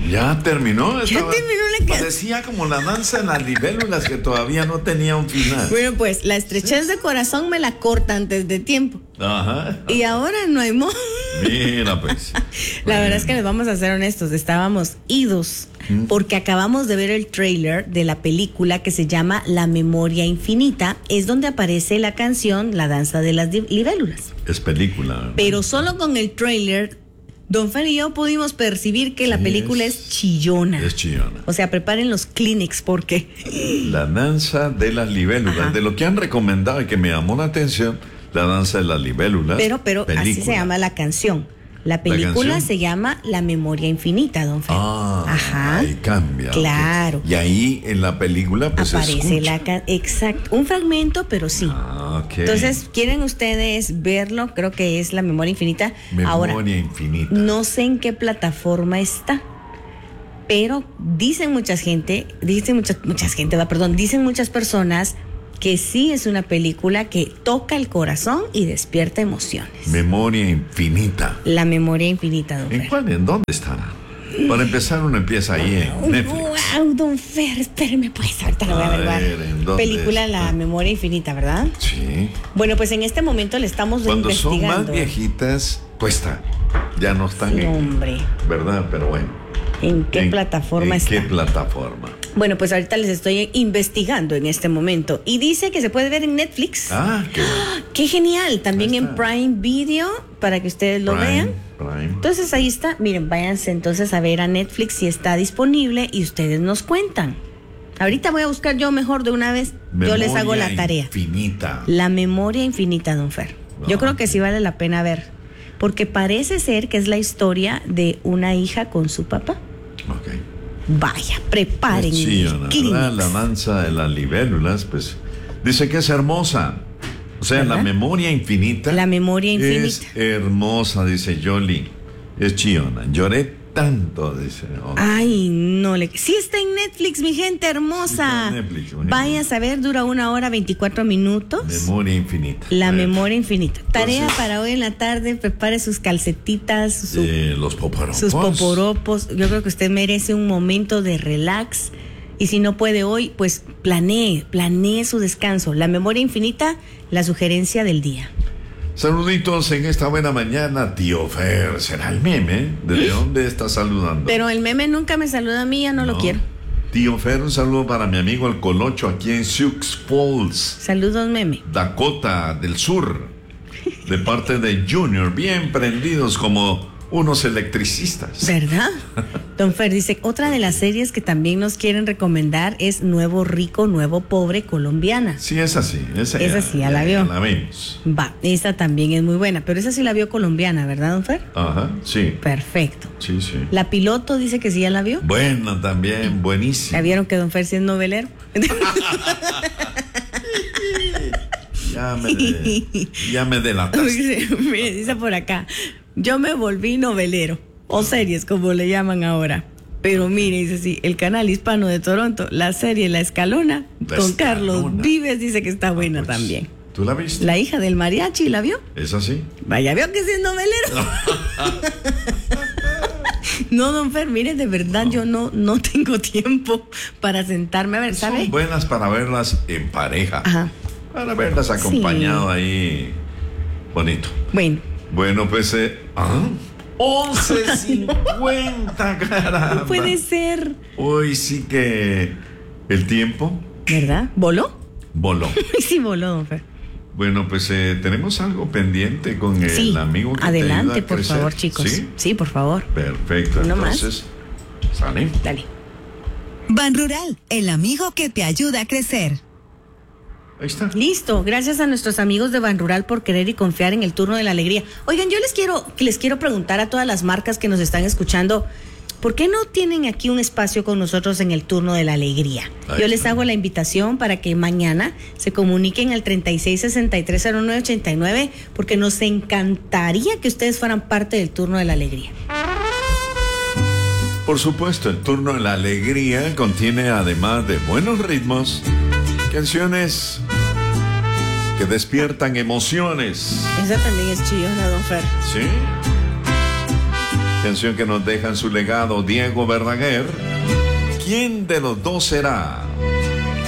Ya terminó. Ya terminó la canción. Parecía como la danza de las libélulas que todavía no tenía un final. Bueno, pues la estrechez de corazón me la corta antes de tiempo. Ajá. Y ahora no hay modo. Mira, pues. La verdad es que les vamos a ser honestos, estábamos idos porque acabamos de ver el tráiler de la película que se llama La Memoria Infinita, es donde aparece la canción La Danza de las Libélulas. Es película, ¿verdad? Pero solo con el tráiler, Don Fer y yo pudimos percibir que la película es chillona. Es chillona. O sea, preparen los Kleenex porque... La danza de las libélulas. Ajá. De lo que han recomendado y que me llamó la atención, la danza de las libélulas. Pero película. así se llama la canción. La película canción? se llama La Memoria Infinita, Don Fer. Ajá. Ahí cambia. Claro. Y ahí en la película pues aparece escucha. exacto, un fragmento, pero sí. Ok. Entonces, ¿quieren ustedes verlo? Creo que es La Memoria Infinita. Memoria Ahora, Infinita. no sé en qué plataforma está, pero dicen mucha gente, dicen muchas personas que sí es una película que toca el corazón y despierta emociones. Memoria Infinita. La Memoria Infinita, Don ¿En Fer. cuál? ¿En dónde estará? Para empezar, uno empieza ahí en Netflix. Wow, Don Fer, espérame, pues ahorita lo voy a A averiguar. ver, ¿en dónde Película está? La Memoria Infinita, ¿verdad? Sí. Bueno, pues en este momento le estamos Cuando son investigando. más viejitas, cuesta. Ya no están Sí, en. hombre. ¿Verdad? Pero bueno. ¿En qué plataforma ¿En está? qué plataforma? Bueno, pues ahorita les estoy investigando en este momento. Y dice que se puede ver en Netflix. Ah, qué bueno. ¡Qué genial! También Ahí en está. Prime Video, para que ustedes lo vean. Prime. Entonces ahí está. Miren, váyanse entonces a ver a Netflix si está disponible y ustedes nos cuentan. Ahorita voy a buscar yo mejor de una vez. Yo les hago la tarea. Infinita. La Memoria Infinita, Don Fer. Yo No. creo que sí vale la pena ver. Porque parece ser que es la historia de una hija con su papá. Ok. Vaya, preparen Sí, el Kleenex. la danza de las libélulas, pues dice que es hermosa. O sea, ¿verdad? la memoria infinita. La Memoria Infinita. Es hermosa, dice Jolie. Es chillona. Lloré tanto, dice. Oh. Ay, no le... Sí está en Netflix, mi gente hermosa. Sí está en Netflix, imagínate. Vaya a saber, dura 1 hora 24 minutos. Memoria infinita. La A ver. Memoria Infinita. Tarea Entonces- para hoy en la tarde, prepare sus calcetitas, Los poporopos. sus poporopos. Yo creo que usted merece un momento de relax. Y si no puede hoy, pues planee su descanso. La Memoria Infinita, la sugerencia del día. Saluditos en esta buena mañana, tío Fer. ¿Será el meme? ¿Desde dónde está saludando? Pero el meme nunca me saluda a mí, ya no lo quiero. Tío Fer, un saludo para mi amigo el Colocho aquí en Sioux Falls, Saludos, meme. Dakota del Sur, de parte de Junior, bien prendidos como unos electricistas. ¿Verdad? Don Fer dice, otra de las series que también nos quieren recomendar es Nuevo Rico, Nuevo Pobre, colombiana. Sí, es así. Esa sí, ya la vio. La vimos. Va, esa también es muy buena, pero esa sí la vio colombiana, ¿verdad, Don Fer? Ajá, sí. Perfecto. Sí, sí. La piloto dice que sí ya la vio. Buena también, buenísima. ¿Ya vieron que Don Fer sí es novelero? Ya me delataste. Mire, dice por acá, yo me volví novelero, o series como le llaman ahora. Pero mire, dice así, el canal hispano de Toronto, la serie La Escalona, La con Escalona. Carlos Vives, dice que está buena Pues, también. ¿Tú la viste? La hija del mariachi, ¿la vio? ¿Es así? Vaya, veo que sí es novelero. No, Don Fer, mire, de verdad yo no tengo tiempo para sentarme a ver, ¿sabe? Son buenas para verlas en pareja. Ajá. Para verlas acompañado ahí. Bonito. Bueno, Bueno, pues. 11:50, caramba. no puede ser, Hoy sí que el tiempo ¿verdad? ¿Voló? voló. Sí, voló, Don Fer. Bueno, pues tenemos algo pendiente con el Sí, amigo que te ayuda adelante, a por crecer. favor, chicos. ¿Sí? Sí, por favor. Perfecto. Uno más. Entonces, sale. Dale. Ban Rural, el amigo que te ayuda a crecer. Ahí está. Listo, gracias a nuestros amigos de Ban Rural por querer y confiar en el turno de la alegría. Oigan, yo les quiero preguntar a todas las marcas que nos están escuchando, ¿por qué no tienen aquí un espacio con nosotros en el turno de la alegría? Ahí Yo les está. hago la invitación para que mañana se comuniquen al 36630989 porque nos encantaría que ustedes fueran parte del turno de la alegría. Por supuesto, el turno de la alegría contiene, además de buenos ritmos, canciones que despiertan emociones. Esa también es chillona, Don Fer. ¿Sí? Canción que nos deja en su legado Diego Verdaguer. ¿Quién de los dos será?